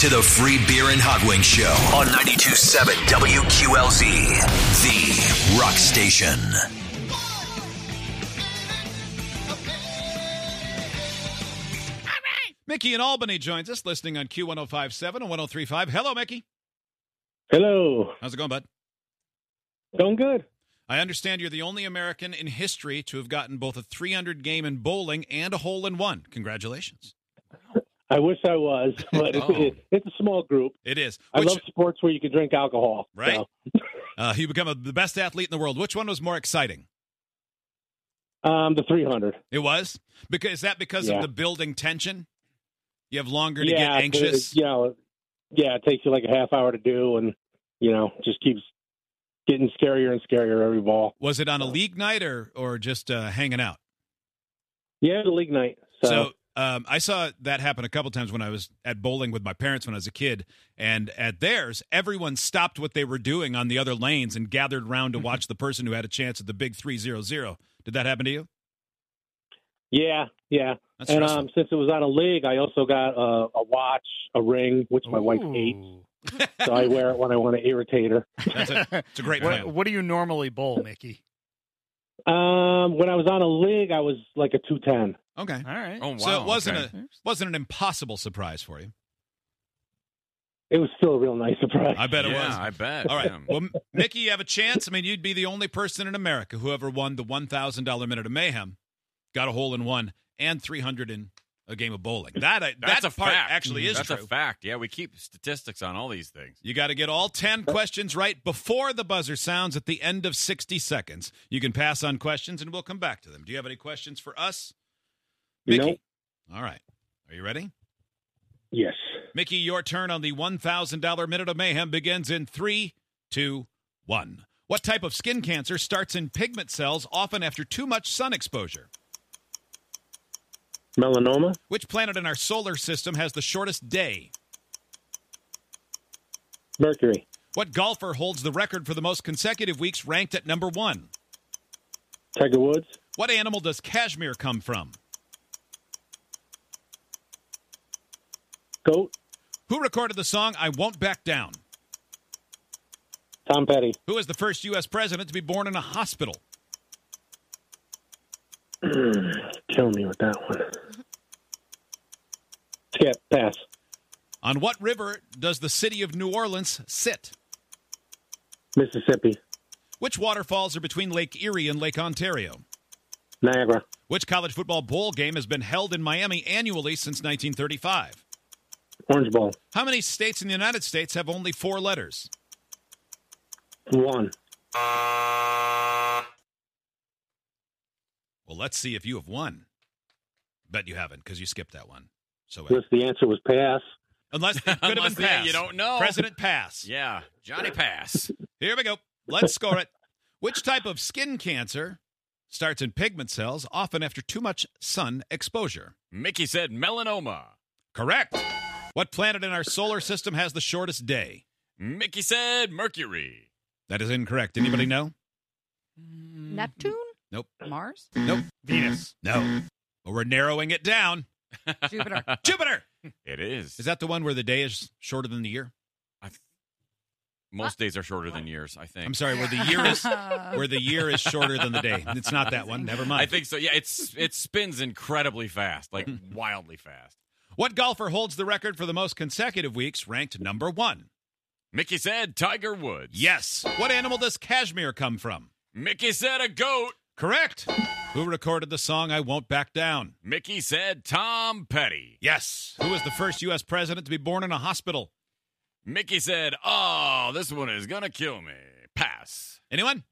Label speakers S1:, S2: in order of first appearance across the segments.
S1: to the Free Beer and Hot Wings Show on 92.7 WQLZ, the rock station.
S2: Mickey in Albany joins us, listening on Q1057 and 103.5. Hello, Mickey.
S3: Hello.
S2: How's it going, bud?
S3: Going good.
S2: I understand you're the only American in history to have gotten both a 300 game in bowling and a hole-in-one. Congratulations.
S3: I wish I was, but it's a small group.
S2: It is.
S3: I love sports where you can drink alcohol.
S2: Right?
S3: So.
S2: You become the best athlete in the world. Which one was more exciting?
S3: The 300.
S2: It was? Is that because of the building tension? You have longer to get
S3: Yeah,
S2: anxious?
S3: it takes you like a half hour to do, and, just keeps getting scarier and scarier every ball.
S2: Was it on a league night or just hanging out?
S3: Yeah, the league night.
S2: So I saw that happen a couple times when I was at bowling with my parents when I was a kid, and at theirs, everyone stopped what they were doing on the other lanes and gathered around to watch the person who had a chance at the big 300. Did that happen to you?
S3: Yeah.
S2: That's
S3: And
S2: stressful.
S3: since it was on a league, I also got a watch, a ring, which my wife hates. So I wear it when I want to irritate her.
S2: It's a great plan.
S4: What do you normally bowl, Mickey?
S3: When I was on a league, I was like a 210.
S2: Okay.
S4: All right.
S5: Oh, wow.
S2: So it wasn't an impossible surprise for you.
S3: It was still a real nice surprise.
S2: I bet it
S5: Yeah,
S2: was.
S5: I bet.
S2: All right.
S5: Yeah.
S2: Well, Mickey, you have a chance. I mean, you'd be the only person in America who ever won the $1,000 Minute of Mayhem, got a hole-in-one, and 300 in a game of bowling. That's
S5: That's a
S2: part
S5: fact.
S2: actually is
S5: That's
S2: true.
S5: a fact. Yeah, we keep statistics on all these things.
S2: You got to get all 10 questions right before the buzzer sounds at the end of 60 seconds. You can pass on questions, and we'll come back to them. Do you have any questions for us? Mickey?
S3: Nope.
S2: All right. Are you ready?
S3: Yes.
S2: Mickey, your turn on the $1,000 Minute of Mayhem begins in 3, 2, 1. What type of skin cancer starts in pigment cells, often after too much sun exposure?
S3: Melanoma?
S2: Which planet in our solar system has the shortest day?
S3: Mercury.
S2: What golfer holds the record for the most consecutive weeks ranked at number 1?
S3: Tiger Woods?
S2: What animal does cashmere come from?
S3: Goat?
S2: Who recorded the song I Won't Back Down?
S3: Tom Petty.
S2: Who is the first U.S. president to be born in a hospital?
S3: Kill me with that one. Skip. Pass.
S2: On what river does the city of New Orleans sit?
S3: Mississippi.
S2: Which waterfalls are between Lake Erie and Lake Ontario?
S3: Niagara.
S2: Which college football bowl game has been held in Miami annually since 1935?
S3: Orange Bowl.
S2: How many states in the United States have only 4 letters?
S3: 1.
S2: Well, let's see if you have won. Bet you haven't, because you skipped that one. So
S3: Unless the answer was pass.
S2: unless it could have
S5: Unless,
S2: been
S5: yeah,
S2: pass.
S5: you don't know.
S2: President Pass.
S5: Yeah, Johnny Pass.
S2: Here we go. Let's score it. Which type of skin cancer starts in pigment cells, often after too much sun exposure?
S5: Mickey said melanoma.
S2: Correct. What planet in our solar system has the shortest day?
S5: Mickey said Mercury.
S2: That is incorrect. Anybody know?
S6: Neptune?
S2: Nope.
S6: Mars?
S2: Nope.
S4: Venus.
S2: No. Well, we're narrowing it down.
S6: Jupiter.
S2: Jupiter.
S5: It is.
S2: Is that the one where the day is shorter than the year?
S5: Most days are shorter than years, I think.
S2: I'm sorry, where the year is shorter than the day. It's not that one. Never mind.
S5: I think so. Yeah, it spins incredibly fast, like wildly fast.
S2: What golfer holds the record for the most consecutive weeks, ranked number 1?
S5: Mickey said Tiger Woods.
S2: Yes. What animal does cashmere come from?
S5: Mickey said a goat.
S2: Correct. Who recorded the song I Won't Back Down?
S5: Mickey said Tom Petty.
S2: Yes. Who was the first U.S. president to be born in a hospital?
S5: Mickey said, "Oh, this one is gonna kill me." Pass.
S2: Anyone?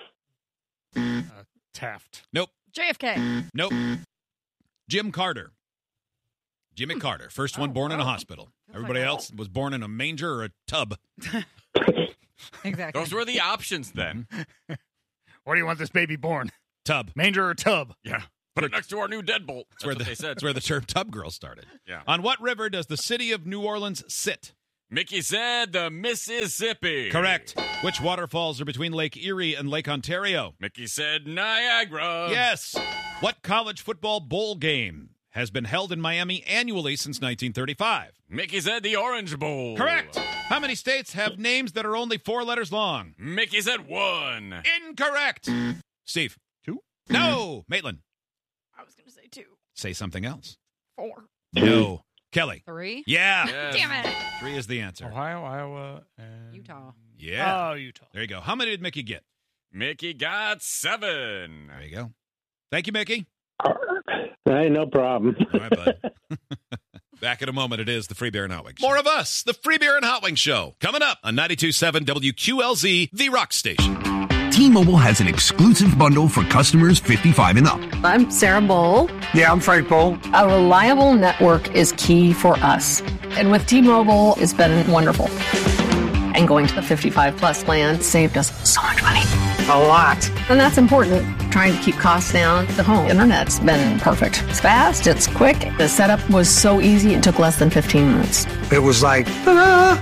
S4: Taft.
S2: Nope.
S6: JFK.
S2: Nope. Jim Carter. Jimmy Carter, first one born in a hospital. Everybody else was born in a manger or a tub.
S6: Exactly.
S5: Those were the options then.
S4: Where do you want this baby born?
S2: Tub.
S4: Manger or tub?
S5: Yeah. Put it next to our new deadbolt. That's what they said.
S2: That's where the term tub girl started.
S5: Yeah.
S2: On what river does the city of New Orleans sit?
S5: Mickey said the Mississippi.
S2: Correct. Which waterfalls are between Lake Erie and Lake Ontario?
S5: Mickey said Niagara.
S2: Yes. What college football bowl game has been held in Miami annually since 1935.
S5: Mickey said the Orange Bowl.
S2: Correct. How many states have names that are only 4 letters long?
S5: Mickey said 1.
S2: Incorrect. Steve.
S4: 2?
S2: No. Maitland.
S6: I was going to say 2.
S2: Say something else.
S6: 4.
S2: No. Kelly.
S6: 3.
S2: Yeah.
S5: Yes.
S6: Damn it.
S2: 3 is the answer.
S4: Ohio, Iowa, and
S6: Utah.
S2: Yeah.
S4: Oh, Utah.
S2: There you go. How many did Mickey get?
S5: Mickey got 7.
S2: There you go. Thank you, Mickey.
S3: Hey, no problem.
S2: All right, bud. Back in a moment. It is the Free Beer and Hot Wings. More of us, the Free Beer and Hot Wings Show, coming up on 92.7 WQLZ, the Rock Station.
S1: T-Mobile has an exclusive bundle for customers 55 and up.
S7: I'm Sarah Bowl.
S8: Yeah, I'm Frank Bowl.
S7: A reliable network is key for us. And with T-Mobile, it's been wonderful. And going to the 55 plus plan saved us so much money.
S8: A lot.
S7: And that's important. Trying to keep costs down. The home internet's been perfect. It's fast, it's quick. The setup was so easy, it took less than 15 minutes.
S8: It was like, ta-da!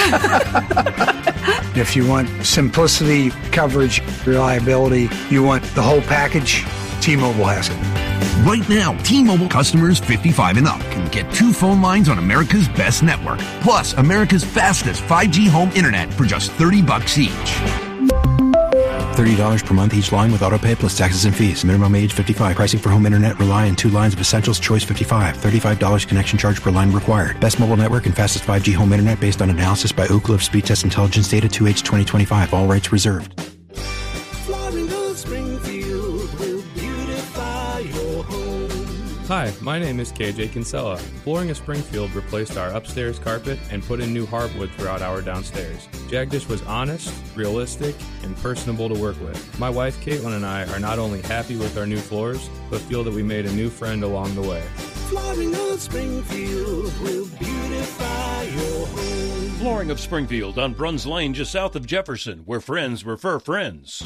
S8: If you want simplicity, coverage, reliability, you want the whole package, T-Mobile has it.
S1: Right now, T-Mobile customers 55 and up can get 2 phone lines on America's best network, plus America's fastest 5G home internet for just $30 each.
S9: $30 per month each line with autopay plus taxes and fees. Minimum age 55. Pricing for home internet rely on 2 lines of Essentials Choice 55. $35 connection charge per line required. Best mobile network and fastest 5G home internet based on analysis by Ookla of Speed Test Intelligence data 2H 2025. All rights reserved.
S10: Hi, my name is KJ Kinsella. Flooring of Springfield replaced our upstairs carpet and put in new hardwood throughout our downstairs. Jagdish was honest, realistic, and personable to work with. My wife Caitlin and I are not only happy with our new floors, but feel that we made a new friend along the way.
S11: Flooring of Springfield will beautify your home.
S12: Flooring of Springfield on Bruns Lane just south of Jefferson, where friends refer friends.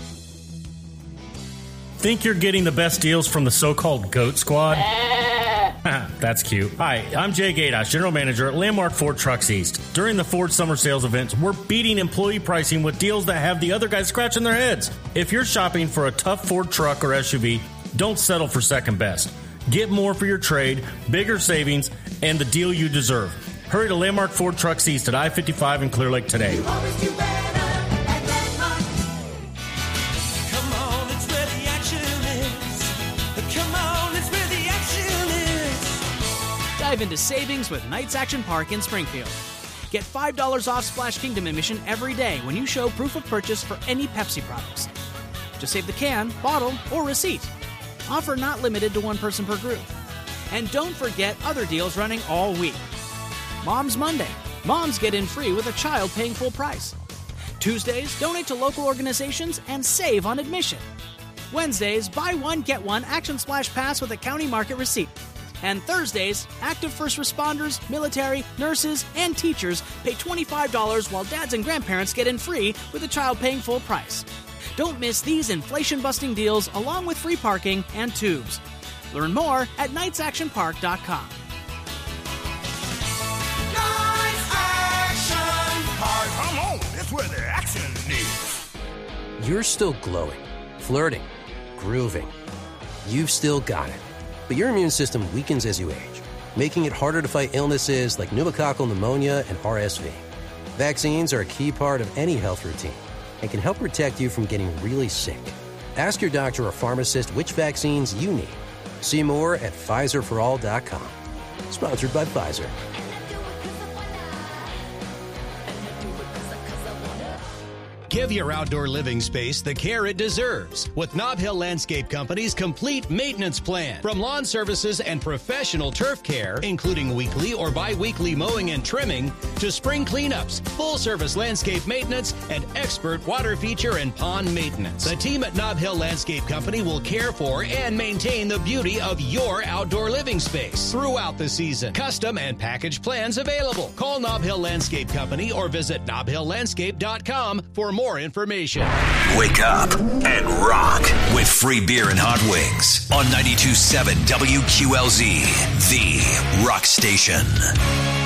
S13: Think you're getting the best deals from the so-called GOAT Squad? That's cute. Hi, I'm Jay Gaidosh, General Manager at Landmark Ford Trucks East. During the Ford Summer Sales events, we're beating employee pricing with deals that have the other guys scratching their heads. If you're shopping for a tough Ford truck or SUV, don't settle for second best. Get more for your trade, bigger savings, and the deal you deserve. Hurry to Landmark Ford Trucks East at I-55 in Clear Lake today.
S14: Dive into savings with Knights Action Park in Springfield. Get $5 off Splash Kingdom admission every day when you show proof of purchase for any Pepsi products. Just save the can, bottle, or receipt. Offer not limited to 1 person per group. And don't forget other deals running all week. Mom's Monday. Moms get in free with a child paying full price. Tuesdays, donate to local organizations and save on admission. Wednesdays, buy one, get one Action Splash Pass with a county market receipt. And Thursdays, active first responders, military, nurses, and teachers pay $25 while dads and grandparents get in free with a child paying full price. Don't miss these inflation-busting deals along with free parking and tubes. Learn more at knightsactionpark.com.
S11: Knights Action Park. Come on, that's where the action is.
S15: You're still glowing, flirting, grooving. You've still got it. But your immune system weakens as you age, making it harder to fight illnesses like pneumococcal pneumonia and RSV. Vaccines are a key part of any health routine and can help protect you from getting really sick. Ask your doctor or pharmacist which vaccines you need. See more at PfizerForAll.com. Sponsored by Pfizer.
S16: Give your outdoor living space the care it deserves with Nob Hill Landscape Company's complete maintenance plan. From lawn services and professional turf care, including weekly or bi-weekly mowing and trimming, to spring cleanups, full-service landscape maintenance, and expert water feature and pond maintenance. The team at Nob Hill Landscape Company will care for and maintain the beauty of your outdoor living space throughout the season. Custom and package plans available. Call Nob Hill Landscape Company or visit NobHillLandscape.com for more information.
S1: Wake up and rock with Free Beer and Hot Wings on 92.7 WQLZ, the Rock Station.